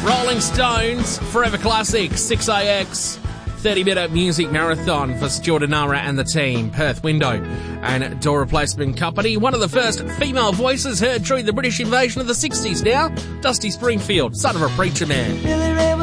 Rolling Stones, Forever Classic, 6AX, 30-minute music marathon for Stuart Anara and the team, Perth Window and Door Replacement Company. One of the first female voices heard during the British invasion of the 60s now, Dusty Springfield, son of a preacher man.